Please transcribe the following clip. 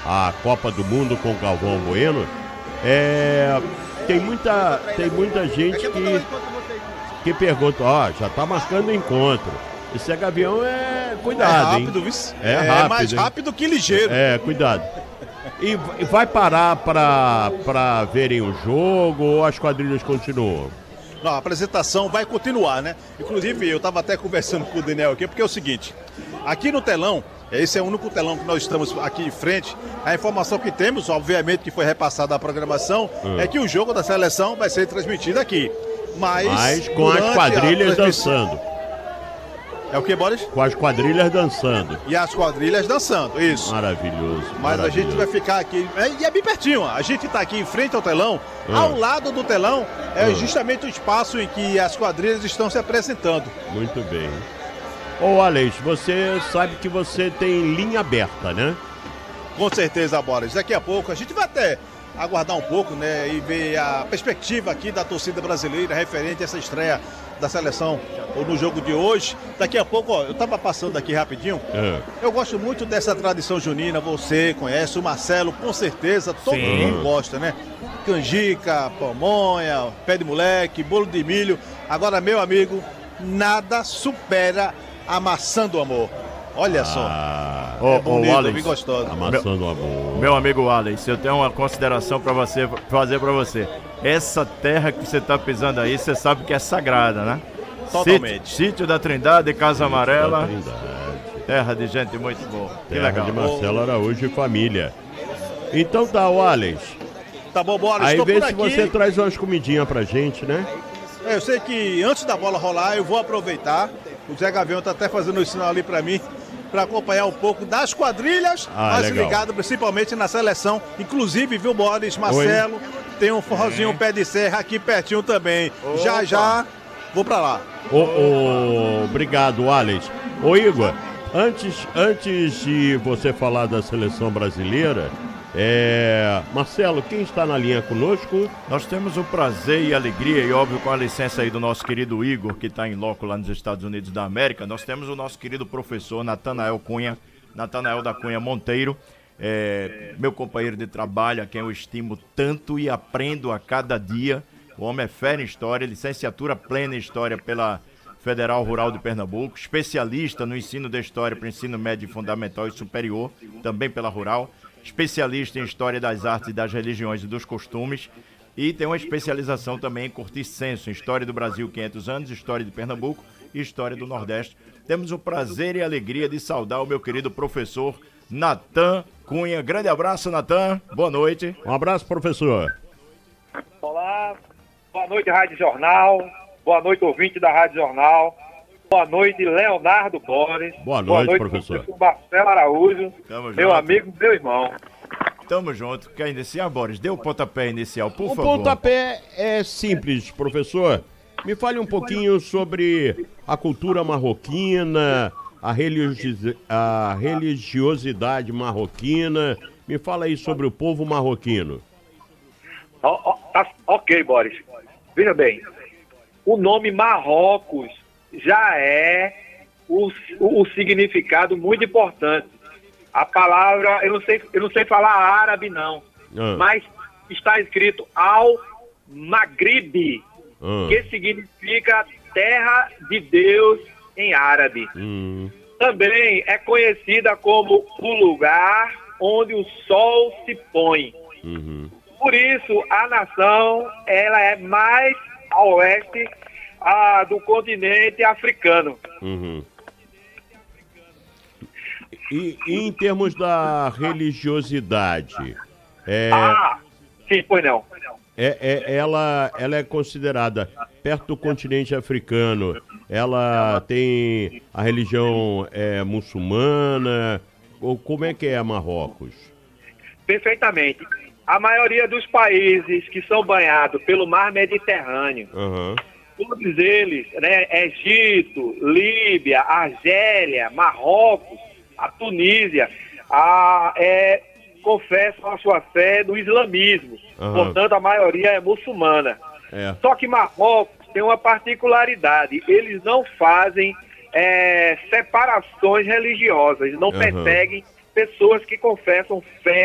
a Copa do Mundo com o Galvão Bueno, tem muita gente que pergunta, já tá marcando encontro. Esse Gavião cuidado, rápido, hein? É rápido, mais rápido que ligeiro. Cuidado. E vai parar pra verem o jogo ou as quadrilhas continuam? Não, a apresentação vai continuar, né? Inclusive, eu estava até conversando com o Daniel aqui, porque é o seguinte, aqui no telão, esse é o único telão que nós estamos aqui em frente, a informação que temos, obviamente que foi repassada à programação, é que o jogo da seleção vai ser transmitido aqui. Mas com as quadrilhas dançando. É o que, Boris? Com as quadrilhas dançando. E as quadrilhas dançando, isso. Maravilhoso. Mas a gente vai ficar aqui, e é bem pertinho, a gente está aqui em frente ao telão, ao lado do telão é justamente o espaço em que as quadrilhas estão se apresentando. Muito bem. Ô Alex, você sabe que você tem linha aberta, né? Com certeza, Boris. Daqui a pouco a gente vai até aguardar um pouco, né, e ver a perspectiva aqui da torcida brasileira referente a essa estreia da seleção no jogo de hoje. Daqui a pouco, eu estava passando aqui rapidinho. Eu gosto muito dessa tradição junina, você conhece, o Marcelo, com certeza, todo mundo gosta, né? Canjica, pamonha, pé de moleque, bolo de milho. Agora, meu amigo, nada supera a maçã do amor. Olha só. Alex, bem gostosa. A maçã do amor. Meu amigo Alex, eu tenho uma consideração para fazer para você. Essa terra que você está pisando aí, você sabe que é sagrada, né? Totalmente. Sítio da Trindade, Casa Amarela. Terra de gente muito boa. Que legal. De Marcelo Araújo e família. Então tá, Alex. Tá bom, Boris. Aí vê se aqui. você traz umas comidinhas pra gente, né? Eu sei que antes da bola rolar, eu vou aproveitar. O Zé Gavião tá até fazendo um sinal ali pra mim, para acompanhar um pouco das quadrilhas, mas legal. ligado principalmente na seleção. Inclusive, viu, Boris, Marcelo, tem um forrozinho pé de serra aqui pertinho também. Opa. Já, vou para lá. Obrigado, Alex. Ô, Igor, antes de você falar da seleção brasileira, Marcelo, quem está na linha conosco? Nós temos o prazer e alegria, e óbvio com a licença aí do nosso querido Igor, que está em loco lá nos Estados Unidos da América, nós temos o nosso querido professor Natanael da Cunha Monteiro, meu companheiro de trabalho, a quem eu estimo tanto e aprendo a cada dia. O homem é fera em História, licenciatura plena em História pela Federal Rural de Pernambuco, especialista no ensino da História para o ensino médio, fundamental e superior, também pela Rural, especialista em História das Artes e das Religiões e dos Costumes, e tem uma especialização também em curtir senso, em História do Brasil 500 anos, História de Pernambuco e História do Nordeste. Temos o prazer e a alegria de saudar o meu querido professor Natan Cunha. Grande abraço, Natan. Boa noite. Um abraço, professor. Olá, boa noite, Rádio Jornal. Boa noite, ouvinte da Rádio Jornal. Boa noite, Leonardo Boris. Boa noite, professor. Marcelo Araújo, Tamo meu junto. amigo, meu irmão. Tamo junto. Quer iniciar, Boris? Dê o pontapé inicial, por O favor. pontapé é simples, professor. Me fale um pouquinho sobre a cultura marroquina, a religiosidade marroquina. Me fala aí sobre o povo marroquino. Ok, Boris. Veja bem, o nome Marrocos já é o significado muito importante. A palavra, eu não sei falar árabe não, mas está escrito Al-Maghrib, que significa terra de Deus em árabe. Também é conhecida como o lugar onde o sol se põe. Por isso, a nação ela é mais a oeste do continente africano. E em termos da religiosidade, sim, pois não. ela é considerada perto do continente africano. Ela tem a religião muçulmana. Ou como é que é Marrocos? Perfeitamente. A maioria dos países que são banhados pelo mar Mediterrâneo, todos eles, né, Egito, Líbia, Argélia, Marrocos, a Tunísia, confessam a sua fé no islamismo. Portanto, a maioria é muçulmana. Só que Marrocos tem uma particularidade. Eles não fazem separações religiosas, não perseguem pessoas que confessam fé